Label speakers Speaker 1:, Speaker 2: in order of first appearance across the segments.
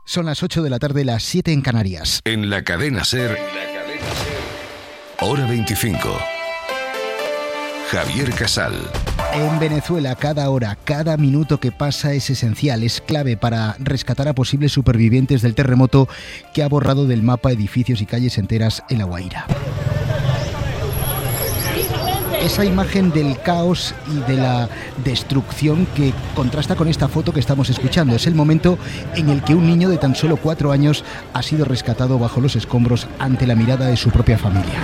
Speaker 1: Son las 8 de la tarde, las 7 en Canarias.
Speaker 2: En la cadena SER, Hora 25. Javier Casal.
Speaker 1: En Venezuela, cada hora, cada minuto que pasa es esencial, es clave para rescatar a posibles supervivientes del terremoto que ha borrado del mapa edificios y calles enteras en La Guaira. Esa imagen del caos y de la destrucción que contrasta con esta foto que estamos escuchando. Es el momento en el que un niño de tan solo 4 años ha sido rescatado bajo los escombros ante la mirada de su propia familia.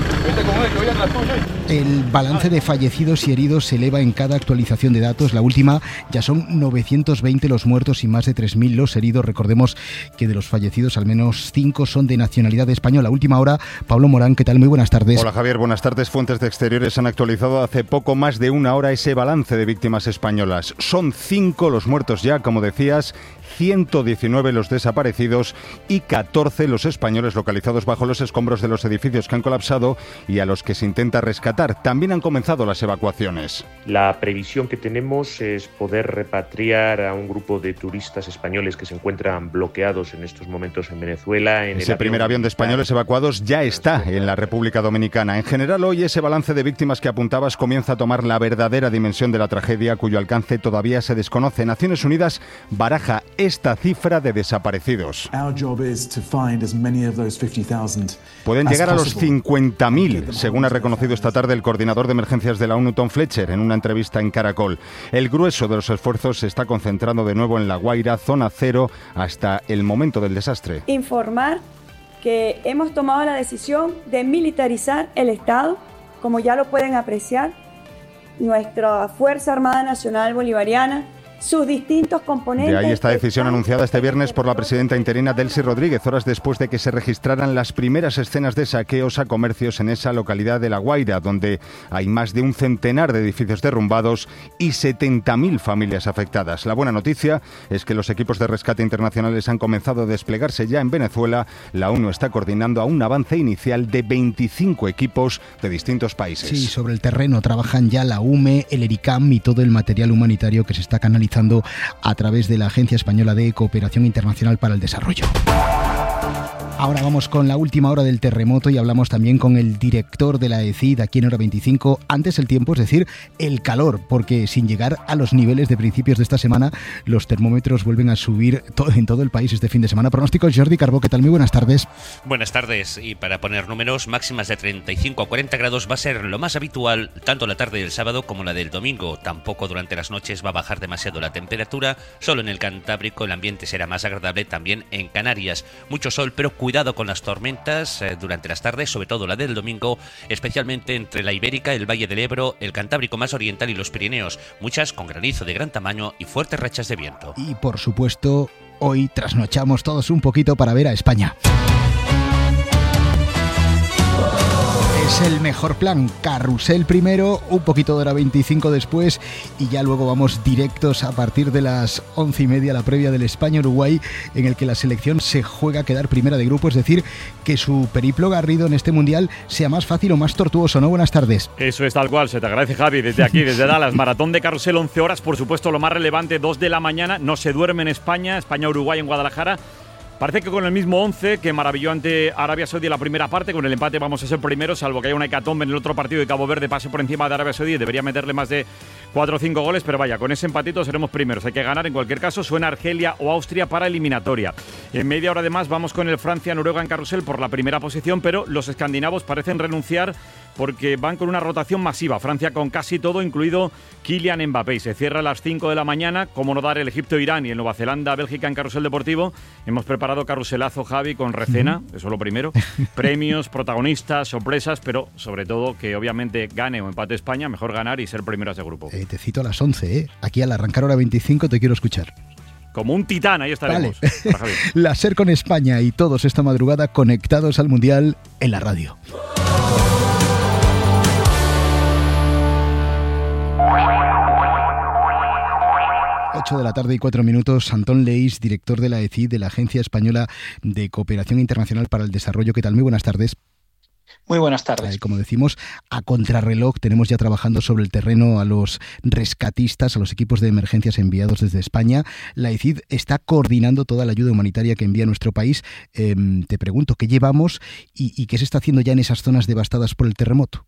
Speaker 1: El balance de fallecidos y heridos se eleva en cada actualización de datos. La última ya son 920 los muertos y más de 3.000 los heridos. Recordemos que de los fallecidos al menos 5 son de nacionalidad española. Última hora, Pablo Morán, ¿qué tal? Muy buenas tardes.
Speaker 3: Hola Javier, buenas tardes. Fuentes de Exteriores han actualizado hace poco más de una hora ese balance de víctimas españolas. Son 5 los muertos ya, como decías, 119 los desaparecidos y 14 los españoles localizados bajo los escombros de los edificios que han colapsado y a los que se intenta rescatar. También han comenzado las evacuaciones.
Speaker 4: La previsión que tenemos es poder repatriar a un grupo de turistas españoles que se encuentran bloqueados en estos momentos en Venezuela.
Speaker 3: Ese primer avión de españoles evacuados ya está en la República Dominicana. En general, hoy ese balance de víctimas que apuntabas comienza a tomar la verdadera dimensión de la tragedia, cuyo alcance todavía se desconoce. Naciones Unidas baraja esta cifra de desaparecidos. Pueden llegar a los 50.000, según ha reconocido esta tarde el coordinador de emergencias de la ONU, Tom Fletcher, en una entrevista en Caracol. El grueso de los esfuerzos se está concentrando de nuevo en La Guaira, zona cero, hasta el momento del desastre.
Speaker 5: Informar que hemos tomado la decisión de militarizar el Estado, como ya lo pueden apreciar, nuestra Fuerza Armada Nacional Bolivariana, sus distintos componentes.
Speaker 3: De ahí esta decisión anunciada este viernes por la presidenta interina Delcy Rodríguez, horas después de que se registraran las primeras escenas de saqueos a comercios en esa localidad de La Guaira, donde hay más de un centenar de edificios derrumbados y 70.000 familias afectadas. La buena noticia es que los equipos de rescate internacionales han comenzado a desplegarse ya en Venezuela. La ONU está coordinando a un avance inicial de 25 equipos de distintos países.
Speaker 1: Sí, sobre el terreno trabajan ya la UME, el ERICAM y todo el material humanitario que se está canalizando a través de la Agencia Española de Cooperación Internacional para el Desarrollo. Ahora vamos con la última hora del terremoto y hablamos también con el director de la ECID aquí en Hora 25. Antes el tiempo, es decir, el calor, porque sin llegar a los niveles de principios de esta semana, los termómetros vuelven a subir en todo el país este fin de semana. Pronóstico, Jordi Carbó, ¿qué tal? Muy buenas tardes.
Speaker 6: Buenas tardes, y para poner números, máximas de 35 a 40 grados va a ser lo más habitual, tanto la tarde del sábado como la del domingo. Tampoco durante las noches va a bajar demasiado la temperatura, solo en el Cantábrico el ambiente será más agradable, también en Canarias. Mucho sol, pero cuidado con las tormentas durante las tardes, sobre todo la del domingo, especialmente entre la Ibérica, el Valle del Ebro, el Cantábrico más oriental y los Pirineos, muchas con granizo de gran tamaño y fuertes rachas de viento.
Speaker 1: Y por supuesto, hoy trasnochamos todos un poquito para ver a España. Es el mejor plan. Carrusel primero, un poquito de Hora 25 después y ya luego vamos directos a partir de las 11:30 a la previa del España-Uruguay, en el que la selección se juega a quedar primera de grupo, es decir, que su periplo Garrido en este Mundial sea más fácil o más tortuoso, ¿no? Buenas tardes.
Speaker 7: Eso es tal cual, se te agradece, Javi, desde aquí, desde Dallas. Maratón de Carrusel, 11 horas, por supuesto lo más relevante, 2 de la mañana, no se duerme en España, España-Uruguay en Guadalajara. Parece que con el mismo 11 que maravilló ante Arabia Saudí en la primera parte, con el empate vamos a ser primeros, salvo que haya una hecatombe en el otro partido y Cabo Verde pase por encima de Arabia Saudí, debería meterle más de 4 o 5 goles, pero vaya, con ese empatito seremos primeros. Hay que ganar en cualquier caso, suena Argelia o Austria para eliminatoria. En media hora además vamos con el Francia-Noruega en Carrusel por la primera posición, pero los escandinavos parecen renunciar porque van con una rotación masiva. Francia con casi todo, incluido Kylian Mbappé. Y se cierra a las 5 de la mañana, como no dar el Egipto-Irán y el Nueva Zelanda-Bélgica en Carrusel Deportivo. Hemos preparado carruselazo, Javi, con recena, eso lo primero. Premios, protagonistas, sorpresas, pero sobre todo que obviamente gane o empate España, mejor ganar y ser primeras de grupo.
Speaker 1: Te cito a las 11, ¿eh? Aquí al arrancar Hora 25 te quiero escuchar.
Speaker 7: Como un titán, ahí estaremos.
Speaker 1: Vale. La SER con España y todos esta madrugada conectados al Mundial en la radio. 8 de la tarde y 4 minutos. Antón Leís, director de la ECID, de la Agencia Española de Cooperación Internacional para el Desarrollo. ¿Qué tal? Muy buenas tardes.
Speaker 2: Muy buenas tardes.
Speaker 1: Como decimos, a contrarreloj tenemos ya trabajando sobre el terreno a los rescatistas, a los equipos de emergencias enviados desde España. La AECID está coordinando toda la ayuda humanitaria que envía a nuestro país. Te pregunto, ¿qué llevamos y qué se está haciendo ya en esas zonas devastadas por el terremoto?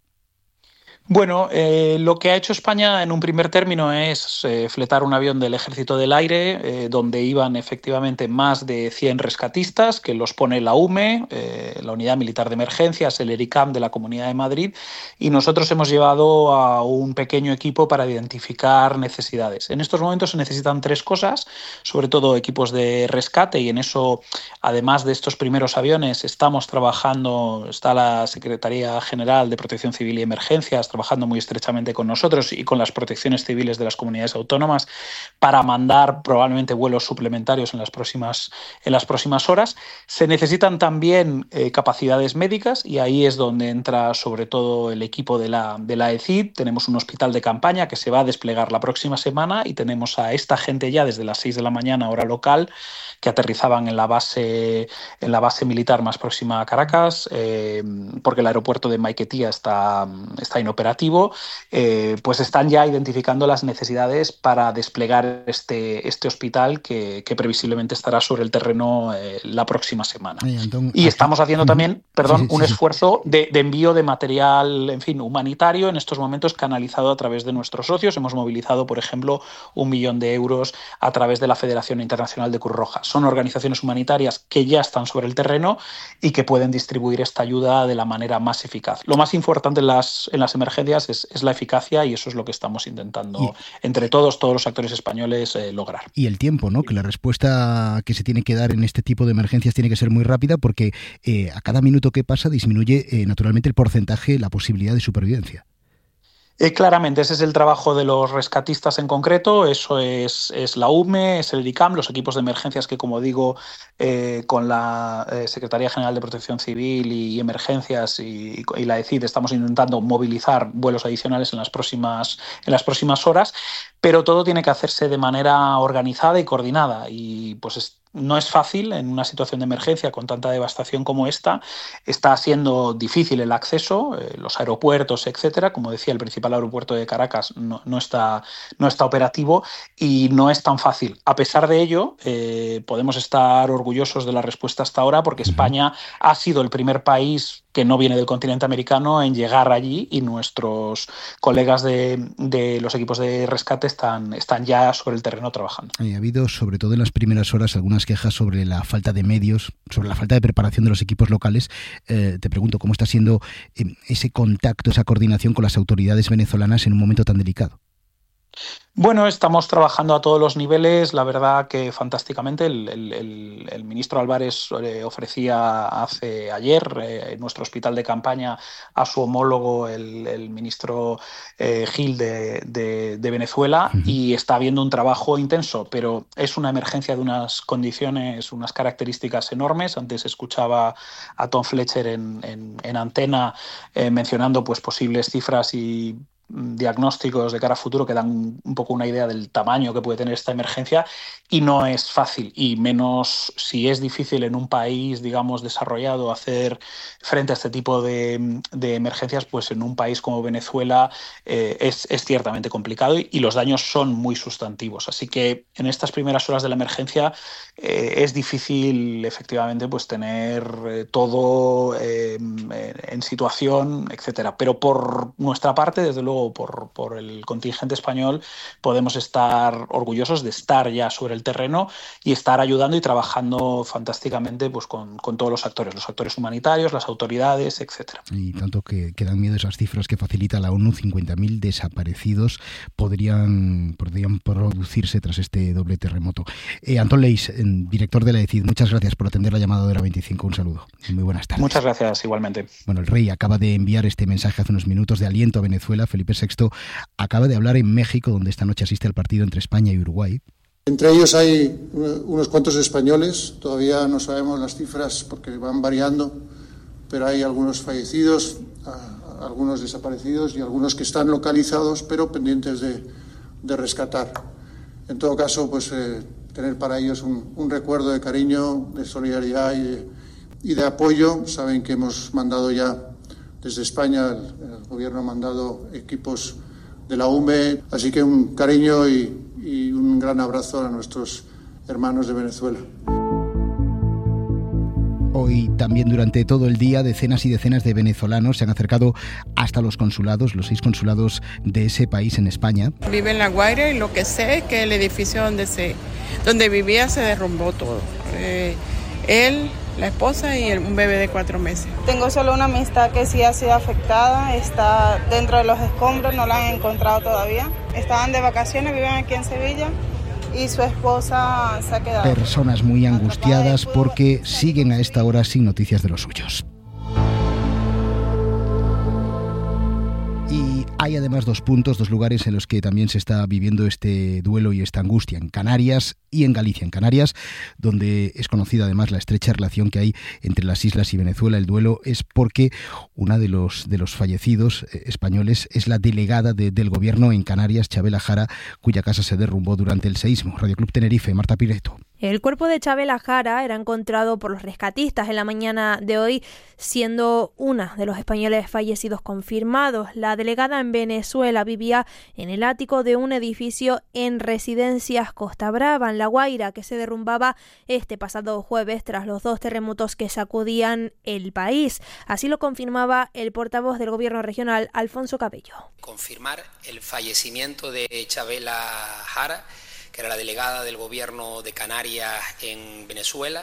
Speaker 2: Bueno, lo que ha hecho España en un primer término es fletar un avión del Ejército del Aire, donde iban efectivamente más de 100 rescatistas, que los pone la UME, la Unidad Militar de Emergencias, el ERICAM de la Comunidad de Madrid, y nosotros hemos llevado a un pequeño equipo para identificar necesidades. En estos momentos se necesitan 3 cosas, sobre todo equipos de rescate, y en eso, además de estos primeros aviones, estamos trabajando, está la Secretaría General de Protección Civil y Emergencias, trabajando muy estrechamente con nosotros y con las protecciones civiles de las comunidades autónomas para mandar probablemente vuelos suplementarios en las próximas horas. Se necesitan también capacidades médicas, y ahí es donde entra sobre todo el equipo de la AECID. Tenemos un hospital de campaña que se va a desplegar la próxima semana, y tenemos a esta gente ya desde las 6 de la mañana hora local, que aterrizaban en la base militar más próxima a Caracas, porque el aeropuerto de Maiquetía está inoperativo. Pues están ya identificando las necesidades para desplegar este hospital que previsiblemente estará sobre el terreno la próxima semana. Y estamos haciendo también, un esfuerzo de envío de material, en fin, humanitario, en estos momentos canalizado a través de nuestros socios. Hemos movilizado, por ejemplo, 1 millón de euros a través de la Federación Internacional de Cruz Roja. Son organizaciones humanitarias que ya están sobre el terreno y que pueden distribuir esta ayuda de la manera más eficaz. Lo más importante en las emergencias es la eficacia, y eso es lo que estamos intentando entre todos los actores españoles lograr.
Speaker 1: Y el tiempo, ¿no? Que la respuesta que se tiene que dar en este tipo de emergencias tiene que ser muy rápida, porque a cada minuto que pasa disminuye naturalmente el porcentaje, la posibilidad de supervivencia.
Speaker 2: Claramente, ese es el trabajo de los rescatistas en concreto. Eso es la UME, es el ERICAM, los equipos de emergencias que, como digo, con la Secretaría General de Protección Civil y Emergencias y la AECID estamos intentando movilizar vuelos adicionales en las próximas horas, pero todo tiene que hacerse de manera organizada y coordinada, y pues no es fácil en una situación de emergencia con tanta devastación como esta. Está siendo difícil el acceso, los aeropuertos, etcétera. Como decía, el principal aeropuerto de Caracas no está operativo, y no es tan fácil. A pesar de ello, podemos estar orgullosos de la respuesta hasta ahora, porque España ha sido el primer país que no viene del continente americano en llegar allí, y nuestros colegas de los equipos de rescate están ya sobre el terreno trabajando.
Speaker 1: Ha habido, sobre todo en las primeras horas, algunas quejas sobre la falta de medios, sobre la falta de preparación de los equipos locales. Te pregunto, ¿cómo está siendo ese contacto, esa coordinación con las autoridades venezolanas en un momento tan delicado?
Speaker 2: Bueno, estamos trabajando a todos los niveles, la verdad que fantásticamente. El ministro Álvarez ofrecía ayer en nuestro hospital de campaña a su homólogo, el ministro Gil de Venezuela, y está habiendo un trabajo intenso, pero es una emergencia de unas condiciones, unas características enormes. Antes escuchaba a Tom Fletcher en antena mencionando pues posibles cifras y diagnósticos de cara a futuro que dan un poco una idea del tamaño que puede tener esta emergencia, y no es fácil, y menos si es difícil en un país, digamos, desarrollado hacer frente a este tipo de emergencias, pues en un país como Venezuela es ciertamente complicado, y los daños son muy sustantivos. Así que en estas primeras horas de la emergencia es difícil efectivamente pues tener todo en situación, etcétera. Pero por nuestra parte, desde luego, por el contingente español, podemos estar orgullosos de estar ya sobre el terreno y estar ayudando y trabajando fantásticamente pues con todos los actores humanitarios, las autoridades, etcétera.
Speaker 1: Y tanto que dan miedo esas cifras que facilita la ONU. 50.000 desaparecidos podrían producirse tras este doble terremoto. Antón Leis, director de la AECID, muchas gracias por atender la llamada de Hora 25. Un saludo y muy buenas tardes.
Speaker 2: Muchas gracias, igualmente.
Speaker 1: Bueno, el rey acaba de enviar este mensaje hace unos minutos de aliento a Venezuela. Felipe VI acaba de hablar en México, donde esta noche asiste al partido entre España y Uruguay.
Speaker 8: Entre ellos hay unos cuantos españoles, todavía no sabemos las cifras porque van variando, pero hay algunos fallecidos, algunos desaparecidos y algunos que están localizados pero pendientes de rescatar. En todo caso, pues tener para ellos un recuerdo de cariño, de solidaridad y de apoyo. Saben que hemos mandado ya Desde España el gobierno ha mandado equipos de la UME, así que un cariño y un gran abrazo a nuestros hermanos de Venezuela.
Speaker 1: Hoy también durante todo el día decenas y decenas de venezolanos se han acercado hasta los consulados, los 6 consulados de ese país en España.
Speaker 9: Vive en La Guaira y lo que sé es que el edificio donde vivía se derrumbó todo. Él, la esposa y un bebé de 4 meses.
Speaker 10: Tengo solo una amistad que sí ha sido afectada, está dentro de los escombros, no la han encontrado todavía. Estaban de vacaciones, viven aquí en Sevilla. Y su esposa se ha quedado.
Speaker 1: Personas muy angustiadas porque siguen a esta hora sin noticias de los suyos. Y hay además 2 lugares en los que también se está viviendo este duelo y esta angustia, en Canarias y en Galicia. En Canarias, donde es conocida además la estrecha relación que hay entre las islas y Venezuela. El duelo es porque una de los fallecidos españoles es la delegada del gobierno en Canarias, Chabela Jara, cuya casa se derrumbó durante el seísmo. Radio Club Tenerife, Marta Pireto.
Speaker 11: El cuerpo de Chabela Jara era encontrado por los rescatistas en la mañana de hoy, siendo una de los españoles fallecidos confirmados. La delegada en Venezuela vivía en el ático de un edificio en Residencias Costa Brava, en La Guaira, que se derrumbaba este pasado jueves tras los 2 terremotos que sacudían el país. Así lo confirmaba el portavoz del gobierno regional, Alfonso Cabello.
Speaker 12: Confirmar el fallecimiento de Chabela Jara, que era la delegada del gobierno de Canarias en Venezuela.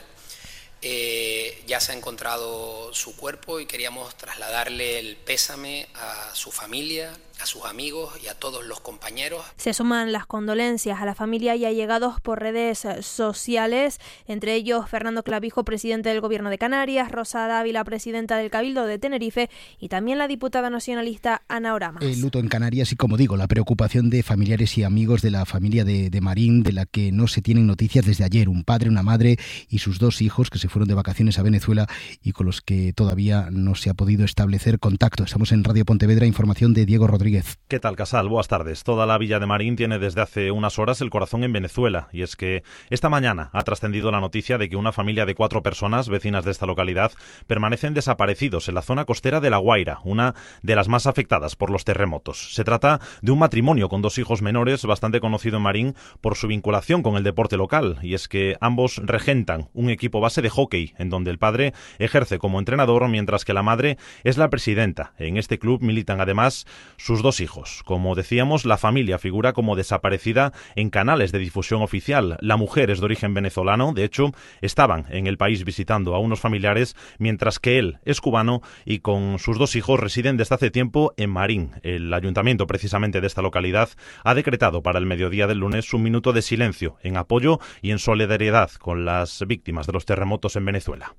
Speaker 12: Ya se ha encontrado su cuerpo y queríamos trasladarle el pésame a su familia, a sus amigos y a todos los compañeros.
Speaker 11: Se suman las condolencias a la familia y allegados por redes sociales, entre ellos Fernando Clavijo, presidente del Gobierno de Canarias, Rosa Dávila, presidenta del Cabildo de Tenerife, y también la diputada nacionalista Ana Oramas.
Speaker 1: El luto en Canarias y, como digo, la preocupación de familiares y amigos de la familia de Marín, de la que no se tienen noticias desde ayer. Un padre, una madre y sus 2 hijos que se fueron de vacaciones a Venezuela y con los que todavía no se ha podido establecer contacto. Estamos en Radio Pontevedra, información de Diego Rodríguez.
Speaker 13: ¿Qué tal, Casal? Buenas tardes. Toda la villa de Marín tiene desde hace unas horas el corazón en Venezuela, y es que esta mañana ha trascendido la noticia de que una familia de 4 personas, vecinas de esta localidad, permanecen desaparecidos en la zona costera de La Guaira, una de las más afectadas por los terremotos. Se trata de un matrimonio con 2 hijos menores, bastante conocido en Marín por su vinculación con el deporte local, y es que ambos regentan un equipo base de hockey, en donde el padre ejerce como entrenador, mientras que la madre es la presidenta. En este club militan además sus 2 hijos. Como decíamos, la familia figura como desaparecida en canales de difusión oficial. La mujer es de origen venezolano, de hecho, estaban en el país visitando a unos familiares, mientras que él es cubano y con sus 2 hijos residen desde hace tiempo en Marín. El ayuntamiento, precisamente de esta localidad, ha decretado para el mediodía del lunes un minuto de silencio en apoyo y en solidaridad con las víctimas de los terremotos en Venezuela.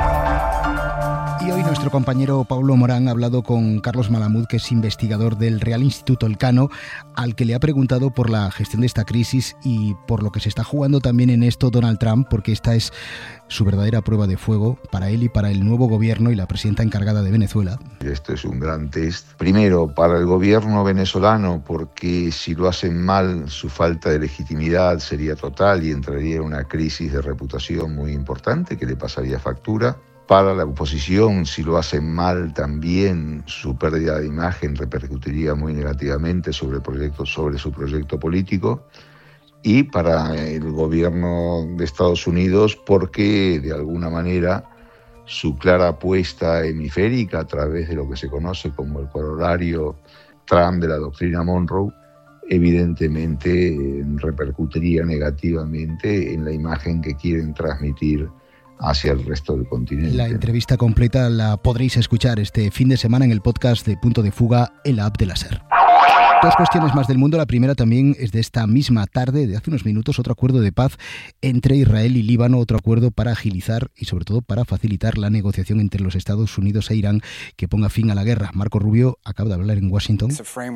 Speaker 1: Y hoy nuestro compañero Pablo Morán ha hablado con Carlos Malamud, que es investigador del Real Instituto Elcano, al que le ha preguntado por la gestión de esta crisis y por lo que se está jugando también en esto Donald Trump, porque esta es su verdadera prueba de fuego para él y para el nuevo gobierno y la presidenta encargada de Venezuela.
Speaker 14: Esto es un gran test. Primero, para el gobierno venezolano, porque si lo hacen mal, su falta de legitimidad sería total y entraría en una crisis de reputación muy importante que le pasaría factura. Para la oposición, si lo hacen mal, también su pérdida de imagen repercutiría muy negativamente sobre su proyecto político. Y para el gobierno de Estados Unidos, porque de alguna manera su clara apuesta hemisférica a través de lo que se conoce como el corolario Trump de la doctrina Monroe, evidentemente repercutiría negativamente en la imagen que quieren transmitir hacia el resto del continente.
Speaker 1: La entrevista completa la podréis escuchar este fin de semana en el podcast de Punto de Fuga en la app de la SER. 2 cuestiones más del mundo. La primera también es de esta misma tarde, de hace unos minutos, otro acuerdo de paz entre Israel y Líbano, otro acuerdo para agilizar y sobre todo para facilitar la negociación entre los Estados Unidos e Irán que ponga fin a la guerra. Marco Rubio acaba de hablar en Washington.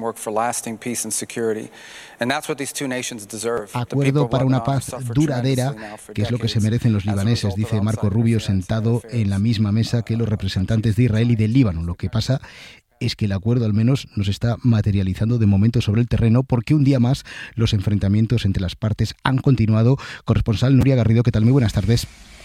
Speaker 1: Acuerdo para una paz duradera, que es lo que se merecen los libaneses, dice Marco Rubio, sentado en la misma mesa que los representantes de Israel y del Líbano. Lo que pasa es que el acuerdo al menos no se está materializando de momento sobre el terreno, porque un día más los enfrentamientos entre las partes han continuado. Corresponsal Nuria Garrido, ¿qué tal? Muy buenas tardes.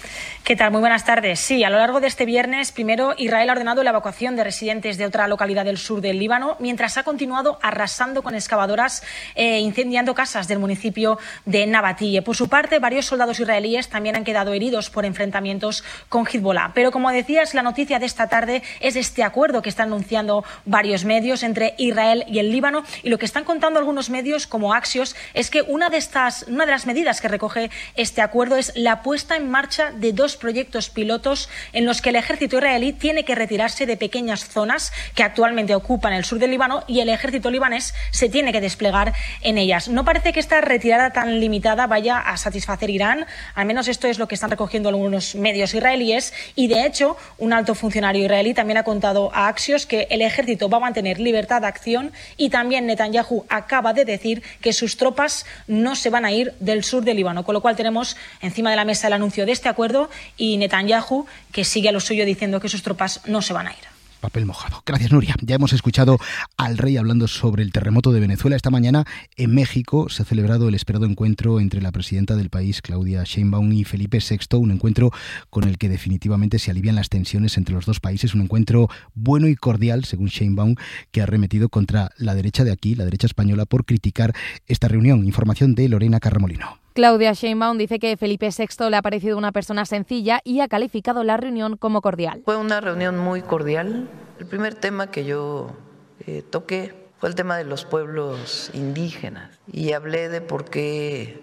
Speaker 15: ¿Qué tal? Muy buenas tardes. Sí, a lo largo de este viernes, primero, Israel ha ordenado la evacuación de residentes de otra localidad del sur del Líbano, mientras ha continuado arrasando con excavadoras e incendiando casas del municipio de Nabatie. Por su parte, varios soldados israelíes también han quedado heridos por enfrentamientos con Hezbollah. Pero, como decías, la noticia de esta tarde es este acuerdo que están anunciando varios medios entre Israel y el Líbano, y lo que están contando algunos medios como Axios es que una de las medidas que recoge este acuerdo es la puesta en marcha de 2 proyectos pilotos en los que el ejército israelí tiene que retirarse de pequeñas zonas que actualmente ocupan el sur del Líbano y el ejército libanés se tiene que desplegar en ellas. No parece que esta retirada tan limitada vaya a satisfacer Irán, al menos esto es lo que están recogiendo algunos medios israelíes, y de hecho un alto funcionario israelí también ha contado a Axios que el ejército va a mantener libertad de acción, y también Netanyahu acaba de decir que sus tropas no se van a ir del sur del Líbano, con lo cual tenemos encima de la mesa el anuncio de este acuerdo y Netanyahu que sigue a lo suyo diciendo que sus tropas no se van a ir.
Speaker 1: Papel mojado. Gracias, Nuria. Ya hemos escuchado al rey hablando sobre el terremoto de Venezuela. Esta mañana en México se ha celebrado el esperado encuentro entre la presidenta del país, Claudia Sheinbaum, y Felipe VI, un encuentro con el que definitivamente se alivian las tensiones entre los dos países, un encuentro bueno y cordial, según Sheinbaum, que ha arremetido contra la derecha de aquí, la derecha española, por criticar esta reunión. Información de Lorena Carramolino.
Speaker 16: Claudia Sheinbaum dice que Felipe VI le ha parecido una persona sencilla y ha calificado la reunión como cordial.
Speaker 17: Fue una reunión muy cordial. El primer tema que yo toqué fue el tema de los pueblos indígenas y hablé de por qué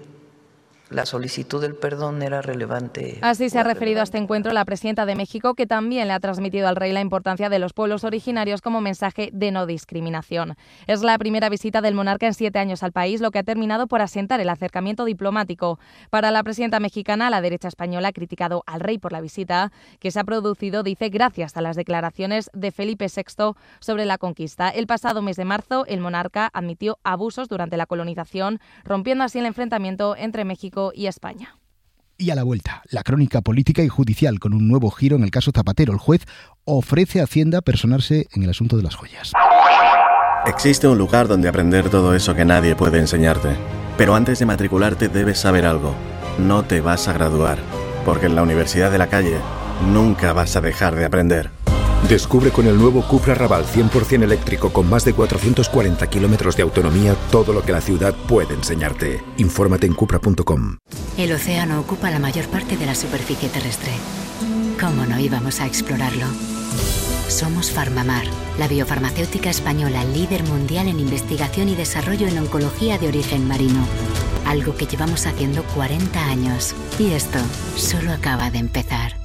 Speaker 17: la solicitud del perdón era relevante.
Speaker 16: Así se ha referido a este encuentro la presidenta de México, que también le ha transmitido al rey la importancia de los pueblos originarios como mensaje de no discriminación. Es la primera visita del monarca en 7 años al país, lo que ha terminado por asentar el acercamiento diplomático. Para la presidenta mexicana, la derecha española ha criticado al rey por la visita, que se ha producido, dice, gracias a las declaraciones de Felipe VI sobre la conquista. El pasado mes de marzo, el monarca admitió abusos durante la colonización, rompiendo así el enfrentamiento entre México y España.
Speaker 1: Y a la vuelta, la crónica política y judicial con un nuevo giro en el caso Zapatero. El juez ofrece a Hacienda personarse en el asunto de las joyas.
Speaker 18: Existe un lugar donde aprender todo eso que nadie puede enseñarte. Pero antes de matricularte debes saber algo. No te vas a graduar, porque en la Universidad de la Calle nunca vas a dejar de aprender.
Speaker 19: Descubre con el nuevo Cupra Raval 100% eléctrico con más de 440 kilómetros de autonomía todo lo que la ciudad puede enseñarte. Infórmate en cupra.com.
Speaker 20: El océano ocupa la mayor parte de la superficie terrestre. ¿Cómo no íbamos a explorarlo? Somos Farmamar, la biofarmacéutica española líder mundial en investigación y desarrollo en oncología de origen marino. Algo que llevamos haciendo 40 años. Y esto solo acaba de empezar.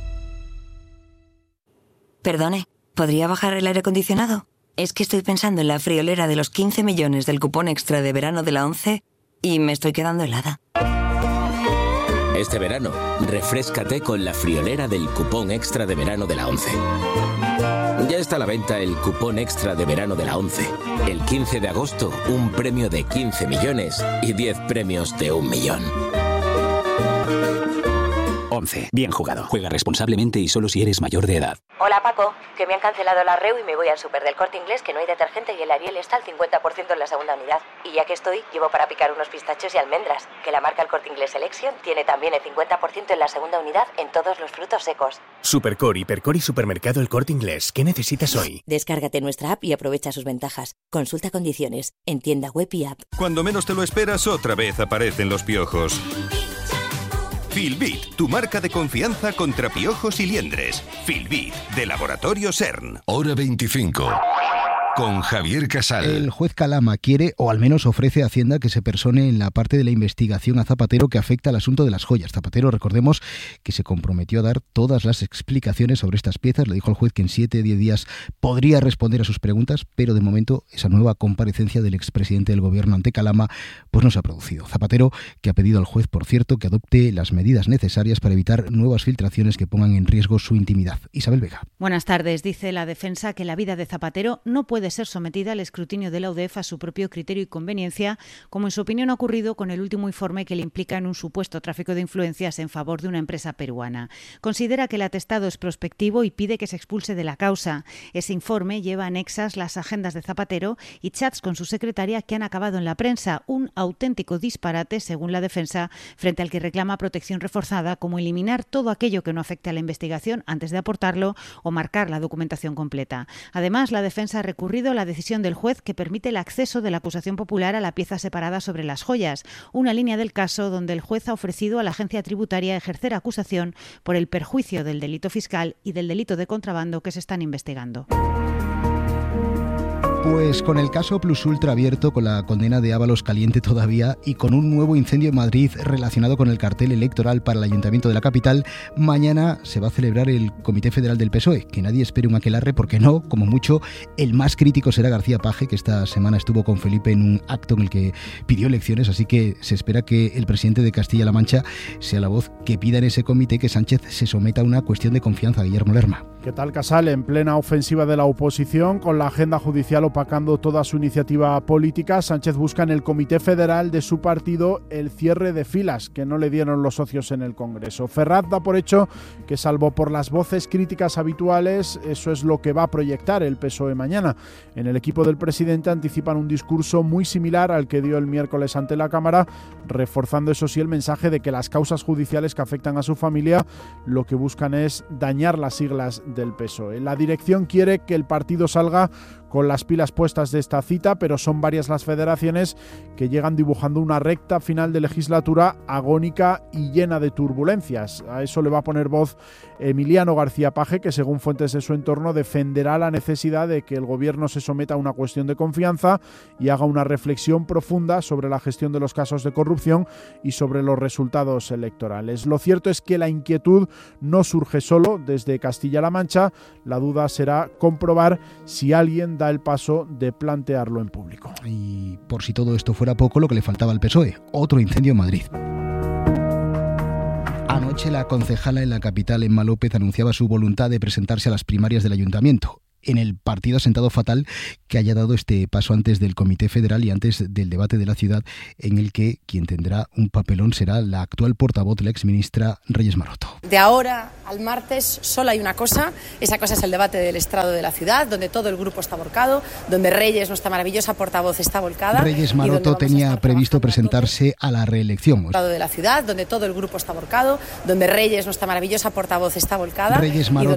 Speaker 21: Perdone, ¿podría bajar el aire acondicionado? Es que estoy pensando en la friolera de los 15 millones del cupón extra de verano de la ONCE y me estoy quedando helada.
Speaker 22: Este verano, refréscate con la friolera del cupón extra de verano de la ONCE. Ya está a la venta el cupón extra de verano de la ONCE. El 15 de agosto, un premio de 15 millones y 10 premios de 1 millón.
Speaker 23: 11. Bien jugado. Juega responsablemente y solo si eres mayor de edad.
Speaker 24: Hola Paco, que me han cancelado la REU y me voy al súper del Corte Inglés, que no hay detergente y el Ariel está al 50% en la segunda unidad. Y ya que estoy, llevo para picar unos pistachos y almendras, que la marca El Corte Inglés Selection tiene también el 50% en la segunda unidad en todos los frutos secos.
Speaker 23: Supercore, Hipercor y Supermercado El Corte Inglés. ¿Qué necesitas hoy?
Speaker 24: Descárgate nuestra app y aprovecha sus ventajas. Consulta condiciones en tienda web y app.
Speaker 25: Cuando menos te lo esperas, otra vez aparecen los piojos. Filbit, tu marca de confianza contra piojos y liendres. Filbit, de Laboratorio CERN.
Speaker 26: Hora 25. Con Javier Casal.
Speaker 1: El juez Calama quiere, o al menos ofrece a Hacienda, que se persone en la parte de la investigación a Zapatero que afecta al asunto de las joyas. Zapatero, recordemos, que se comprometió a dar todas las explicaciones sobre estas piezas. Le dijo al juez que en 7 o 10 días podría responder a sus preguntas, pero de momento esa nueva comparecencia del expresidente del gobierno ante Calama pues no se ha producido. Zapatero, que ha pedido al juez, por cierto, que adopte las medidas necesarias para evitar nuevas filtraciones que pongan en riesgo su intimidad. Isabel Vega.
Speaker 27: Buenas tardes. Dice la defensa que la vida de Zapatero no puede
Speaker 2: puede ser sometida al escrutinio de la UDEF a su propio criterio y conveniencia, como en su opinión ha ocurrido con el último informe que le implica en un supuesto tráfico de influencias en favor de una empresa peruana. Considera que el atestado es prospectivo y pide que se expulse de la causa. Ese informe lleva anexas las agendas de Zapatero y chats con su secretaria que han acabado en la prensa, un auténtico disparate, según la defensa, frente al que reclama protección reforzada, como eliminar todo aquello que no afecte a la investigación antes de aportarlo o marcar la documentación completa. Además, la defensa ha recurrido a la decisión del juez que permite el acceso de la acusación popular a la pieza separada sobre las joyas, una línea del caso donde el juez ha ofrecido a la agencia tributaria ejercer acusación por el perjuicio del delito fiscal y del delito de contrabando que se están investigando.
Speaker 1: Pues con el caso Plus Ultra abierto, con la condena de Ábalos caliente todavía y con un nuevo incendio en Madrid relacionado con el cartel electoral para el Ayuntamiento de la capital, mañana se va a celebrar el Comité Federal del PSOE. Que nadie espere un aquelarre, porque no, como mucho, el más crítico será García Paje, que esta semana estuvo con Felipe en un acto en el que pidió elecciones, así que se espera que el presidente de Castilla-La Mancha sea la voz que pida en ese comité que Sánchez se someta a una cuestión de confianza. Guillermo Lerma.
Speaker 3: ¿Qué tal, Casal? En plena ofensiva de la oposición, con la agenda judicial opacando toda su iniciativa política, Sánchez busca en el Comité Federal de su partido el cierre de filas que no le dieron los socios en el Congreso. Ferraz da por hecho que, salvo por las voces críticas habituales, eso es lo que va a proyectar el PSOE mañana. En el equipo del presidente anticipan un discurso muy similar al que dio el miércoles ante la Cámara, reforzando eso sí el mensaje de que las causas judiciales que afectan a su familia lo que buscan es dañar las siglas del PSOE. La dirección quiere que el partido salga con las pilas puestas de esta cita, pero son varias las federaciones que llegan dibujando una recta final de legislatura agónica y llena de turbulencias. A eso le va a poner voz Emiliano García Paje, que según fuentes de su entorno defenderá la necesidad de que el gobierno se someta a una cuestión de confianza y haga una reflexión profunda sobre la gestión de los casos de corrupción y sobre los resultados electorales. Lo cierto es que la inquietud no surge solo desde Castilla-La Mancha. La duda será comprobar si alguien da el paso de plantearlo en público.
Speaker 1: Y por si todo esto fuera poco, lo que le faltaba al PSOE, otro incendio en Madrid. Anoche la concejala en la capital, Emma López, anunciaba su voluntad de presentarse a las primarias del ayuntamiento. En el partido ha sentado fatal que haya dado este paso antes del Comité Federal y antes del debate de la ciudad, en el que quien tendrá un papelón será la actual portavoz de la exministra Reyes Maroto.
Speaker 4: De ahora al martes solo hay una cosa, esa cosa es el debate del estrado de la ciudad, donde todo el grupo está volcado, donde Reyes, nuestra maravillosa portavoz, está volcada.
Speaker 1: Reyes Maroto tenía previsto presentarse a la reelección.
Speaker 4: Estrado de la ciudad, donde todo el grupo está volcado, donde Reyes, nuestra maravillosa portavoz, está volcada.
Speaker 1: Reyes Maroto